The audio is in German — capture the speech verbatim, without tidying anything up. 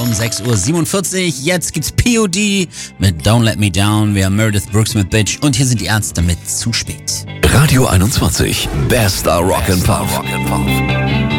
um sechs Uhr siebenundvierzig. Jetzt gibt's P O D mit Don't Let Me Down. Wir haben Meredith Brooks mit Bitch. Und hier sind die Ärzte mit Zu spät. Radio einundzwanzig. Bester Rock and Pop.